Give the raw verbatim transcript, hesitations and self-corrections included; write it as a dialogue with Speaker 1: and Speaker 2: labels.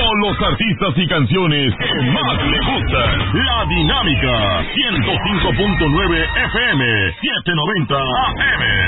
Speaker 1: con los artistas y canciones que más le gustan. La Dinámica, ciento cinco punto nueve F M, setecientos noventa A M.